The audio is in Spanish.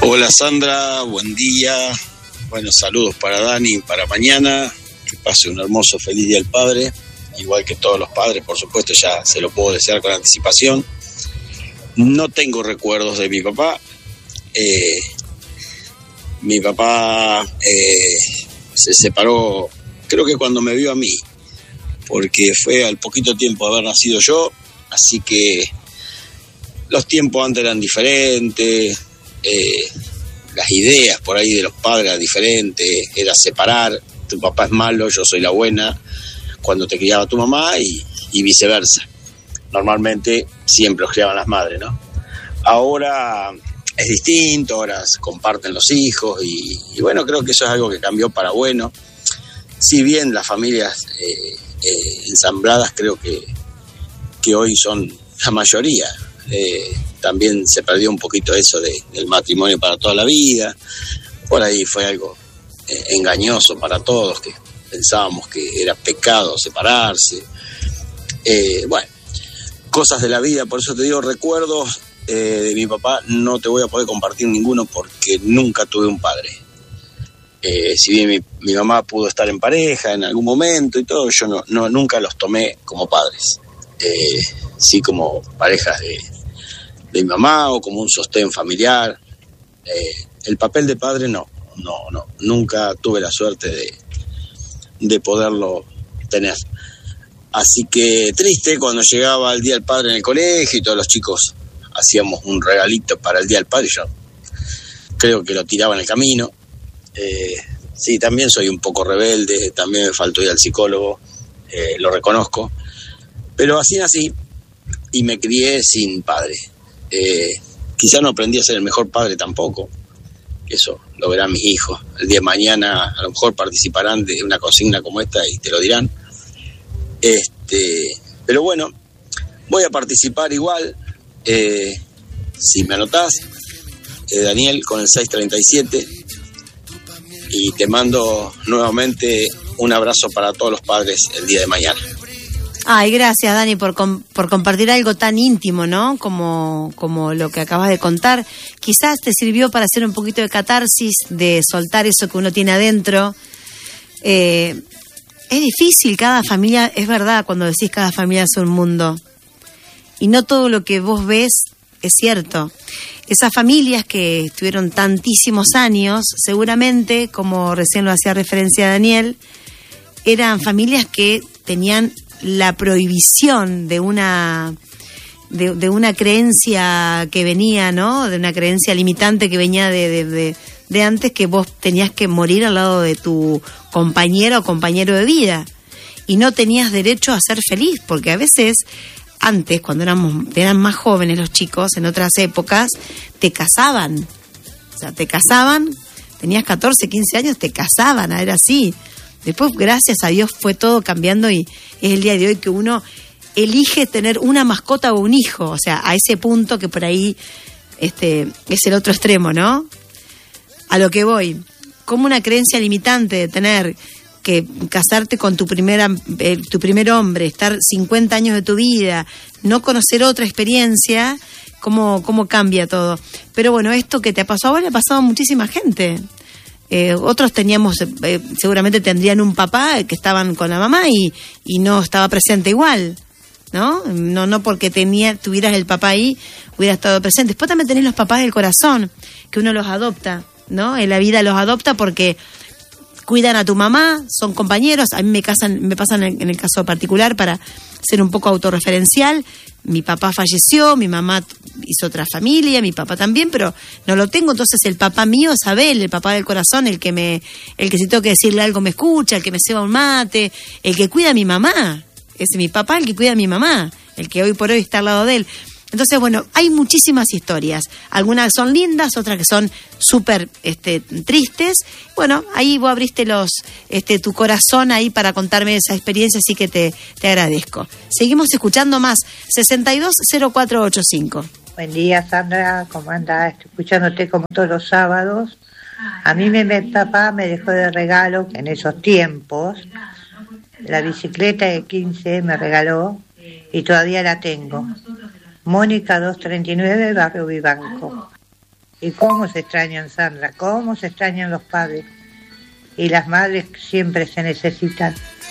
Hola Sandra, buen día. Bueno, saludos para Dani para mañana. Que pase un hermoso feliz Día del Padre. Igual que todos los padres, por supuesto, ya se lo puedo desear con anticipación. No tengo recuerdos de mi papá. Mi papá se separó, creo que cuando me vio a mí, porque fue al poquito tiempo de haber nacido yo, así que los tiempos antes eran diferentes, las ideas por ahí de los padres eran diferentes, era separar, tu papá es malo, yo soy la buena, cuando te criaba tu mamá y viceversa. Normalmente siempre los criaban las madres, ¿no? Ahora es distinto, ahora se comparten los hijos y bueno, creo que eso es algo que cambió para bueno. Si bien las familias ensambladas creo que hoy son la mayoría, también se perdió un poquito eso del matrimonio para toda la vida. Por ahí fue algo engañoso para todos, que pensábamos que era pecado separarse. Bueno, cosas de la vida, por eso te digo, recuerdos de mi papá no te voy a poder compartir ninguno porque nunca tuve un padre. Si bien mi mamá pudo estar en pareja en algún momento y todo, yo nunca los tomé como padres. Sí como parejas de mi mamá o como un sostén familiar. El papel de padre no, nunca tuve la suerte de poderlo tener. Así que triste cuando llegaba el Día del Padre en el colegio y todos los chicos hacíamos un regalito para el Día del Padre. Yo creo que lo tiraba en el camino. Sí, también soy un poco rebelde, también me faltó ir al psicólogo, lo reconozco. Pero así nací y me crié sin padre. Quizá no aprendí a ser el mejor padre tampoco. Eso lo verán mis hijos. El día de mañana a lo mejor participarán de una consigna como esta y te lo dirán. Pero bueno, voy a participar igual. Si me anotás, Daniel con el 637, y te mando nuevamente un abrazo para todos los padres el día de mañana. Ay, gracias Dani por compartir algo tan íntimo, ¿no? Como lo que acabas de contar. Quizás te sirvió para hacer un poquito de catarsis, de soltar eso que uno tiene adentro. Es difícil, cada familia, es verdad cuando decís cada familia es un mundo. Y no todo lo que vos ves es cierto. Esas familias que estuvieron tantísimos años, seguramente, como recién lo hacía referencia Daniel, eran familias que tenían la prohibición de una creencia que venía, ¿no? De una creencia limitante que venía de antes, que vos tenías que morir al lado de tu compañero o compañero de vida y no tenías derecho a ser feliz, porque a veces antes, cuando eran más jóvenes los chicos, en otras épocas, te casaban. O sea, te casaban, tenías 14, 15 años, te casaban, era así. Después, gracias a Dios, fue todo cambiando y es el día de hoy que uno elige tener una mascota o un hijo. O sea, a ese punto que por ahí es el otro extremo, ¿no? A lo que voy, como una creencia limitante de tener que casarte con tu primer hombre, estar 50 años de tu vida, no conocer otra experiencia, cómo cambia todo. Pero bueno, esto que te ha pasado ahora le ha pasado a muchísima gente. Otros teníamos, seguramente tendrían un papá que estaban con la mamá y no estaba presente igual, ¿no? No porque tuvieras el papá ahí, hubiera estado presente. Después también tenés los papás del corazón, que uno los adopta, ¿no? En la vida los adopta porque cuidan a tu mamá, son compañeros. A mí me pasan en el caso particular, para ser un poco autorreferencial. Mi papá falleció, mi mamá hizo otra familia, mi papá también, pero no lo tengo. Entonces el papá mío es Abel, el papá del corazón, el que si tengo que decirle algo me escucha, el que me ceba un mate, el que cuida a mi mamá. Es mi papá el que cuida a mi mamá, el que hoy por hoy está al lado de él. Entonces, bueno, hay muchísimas historias. Algunas son lindas, otras que son súper tristes. Bueno, ahí vos abriste tu corazón ahí para contarme esa experiencia, así que te agradezco. Seguimos escuchando más. 620485. Buen día, Sandra. ¿Cómo andás? Estoy escuchándote como todos los sábados. A mí mi papá me dejó de regalo, en esos tiempos, la bicicleta de 15 me regaló y todavía la tengo. Mónica 239, Barrio Vivanco. Y cómo se extrañan, Sandra, cómo se extrañan los padres. Y las madres siempre se necesitan.